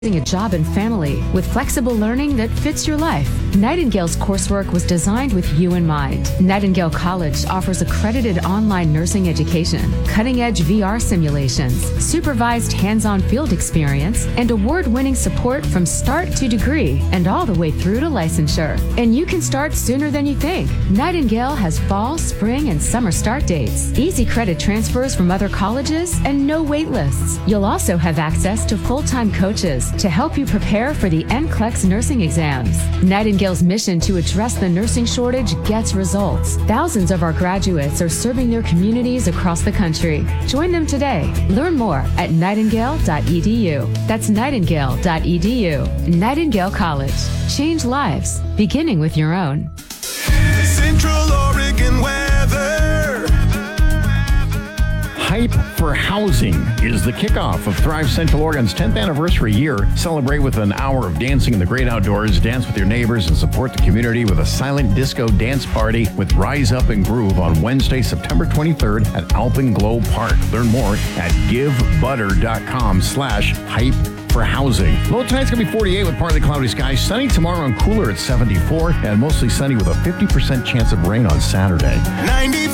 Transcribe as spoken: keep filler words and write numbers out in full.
A job and family with flexible learning that fits your life. Nightingale's coursework was designed with you in mind. Nightingale College offers accredited online nursing education, cutting-edge V R simulations, supervised hands-on field experience, and award-winning support from start to degree and all the way through to licensure. And you can start sooner than you think. Nightingale has fall, spring, and summer start dates, easy credit transfers from other colleges, and no wait lists. You'll also have access to full-time coaches to help you prepare for the N C L E X nursing exams. Nightingale's mission to address the nursing shortage gets results. Thousands of our graduates are serving their communities across the country. Join them today. Learn more at nightingale dot e d u. That's nightingale dot e d u. Nightingale College. Change lives, beginning with your own. Central Oregon weather. Hype for Housing is the kickoff of Thrive Central Oregon's tenth anniversary year. Celebrate with an hour of dancing in the great outdoors, dance with your neighbors, and support the community with a silent disco dance party with Rise Up and Groove on Wednesday, September twenty-third at Alpenglow Park. Learn more at givebutter.com slash hype for housing. Low tonight's going to be forty-eight with partly cloudy skies. Sunny tomorrow and cooler at seventy-four, and mostly sunny with a fifty percent chance of rain on Saturday. ninety